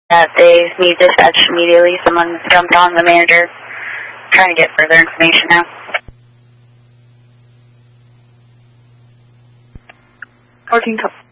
They need dispatch immediately. Someone jumped on the manager. Trying to get further information now. 14